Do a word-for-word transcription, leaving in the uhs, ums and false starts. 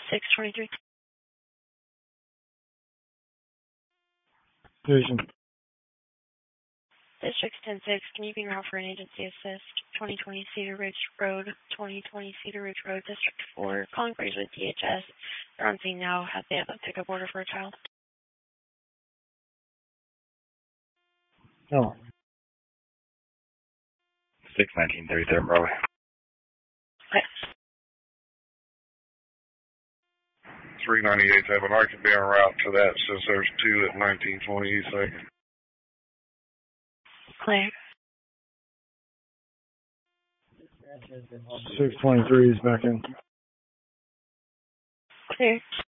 six twenty-three. Station. District ten six, can you be route for an agency assist? twenty twenty Cedar Ridge Road, twenty twenty Cedar Ridge Road, District four, calling for with D H S. They're on scene now. Have they have a pickup order for a child? No. six nineteen thirty-seven Broadway. Okay. three ninety-eight seven, I could be en route to that since there's two at nineteen twenty East Second. Clear. six twenty-three is back in. Clear.